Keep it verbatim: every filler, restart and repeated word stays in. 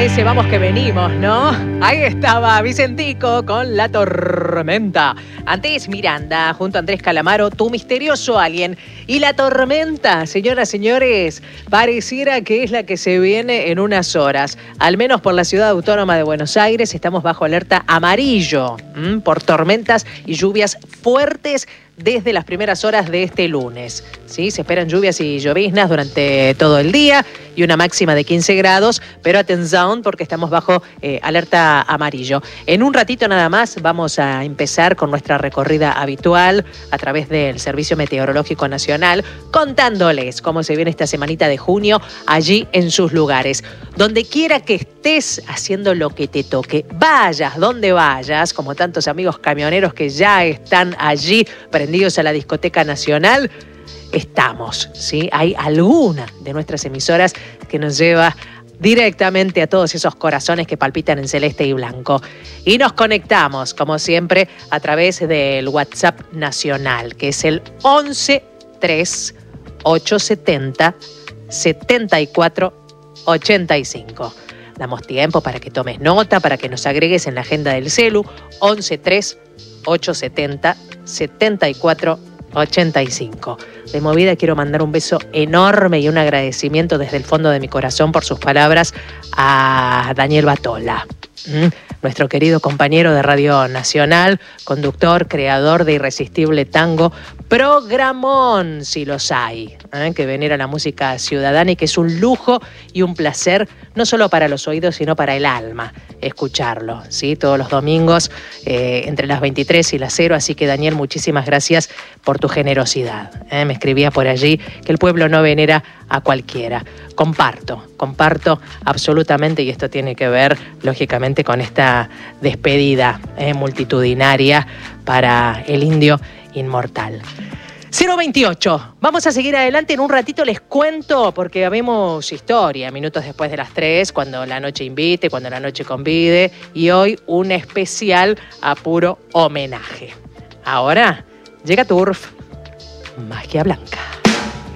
ese vamos que venimos, ¿no? Ahí estaba Vicentico con La Tormenta. Antes Miranda, junto a Andrés Calamaro, Tu Misterioso Alien. Y La Tormenta, señoras, señores, pareciera que es la que se viene en unas horas. Al menos por la Ciudad Autónoma de Buenos Aires estamos bajo alerta amarillo, ¿m? por tormentas y lluvias fuertes desde las primeras horas de este lunes. ¿Sí? Se esperan lluvias y lloviznas durante todo el día y una máxima de quince grados, pero atención porque estamos bajo eh, alerta amarillo. En un ratito nada más vamos a empezar con nuestra recorrida habitual a través del Servicio Meteorológico Nacional, contándoles cómo se viene esta semanita de junio allí en sus lugares. Donde quiera que estés haciendo lo que te toque, vayas donde vayas, como tantos amigos camioneros que ya están allí prendidos a la discoteca nacional, estamos, ¿sí? Hay alguna de nuestras emisoras que nos lleva directamente a todos esos corazones que palpitan en celeste y blanco. Y nos conectamos, como siempre, a través del WhatsApp nacional, que es el once tres ochocientos setenta setenta y cuatro ochenta y cinco. Damos tiempo para que tomes nota, para que nos agregues en la agenda del celu, once tres ochocientos setenta setenta y cuatro ochenta y cinco. De movida quiero mandar un beso enorme y un agradecimiento desde el fondo de mi corazón por sus palabras a Daniel Batola, ¿Mm? nuestro querido compañero de Radio Nacional, conductor, creador de Irresistible Tango, programón si los hay, ¿eh? que venera la música ciudadana y que es un lujo y un placer, no solo para los oídos, sino para el alma, escucharlo, ¿sí? Todos los domingos eh, entre las veintitrés y las cero, así que Daniel, muchísimas gracias por tu generosidad. ¿eh? Me escribía por allí que el pueblo no venera a cualquiera. Comparto, comparto absolutamente, y esto tiene que ver, lógicamente, con esta despedida eh, multitudinaria para el indio inmortal. cero veintiocho. Vamos a seguir adelante. En un ratito les cuento, porque habemos historia, minutos después de las tres, cuando la noche invite, cuando la noche convide, y hoy un especial a puro homenaje. Ahora llega Turf, Magia Blanca.